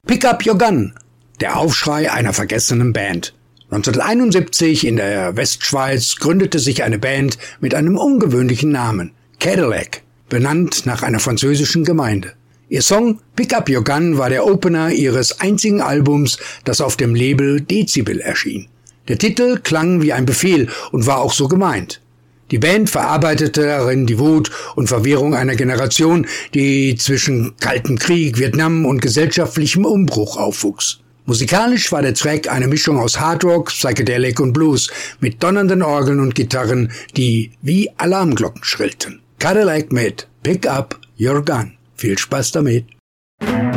Pick Up Your Gun, der Aufschrei einer vergessenen Band. 1971 in der Westschweiz gründete sich eine Band mit einem ungewöhnlichen Namen, Cadillac, benannt nach einer französischen Gemeinde. Ihr Song Pick Up Your Gun war der Opener ihres einzigen Albums, das auf dem Label Dezibel erschien. Der Titel klang wie ein Befehl und war auch so gemeint. Die Band verarbeitete darin die Wut und Verwirrung einer Generation, die zwischen Kaltem Krieg, Vietnam und gesellschaftlichem Umbruch aufwuchs. Musikalisch war der Track eine Mischung aus Hardrock, Psychedelic und Blues mit donnernden Orgeln und Gitarren, die wie Alarmglocken schrillten. Cadillac mit Pick Up Your Gun. Viel Spaß damit!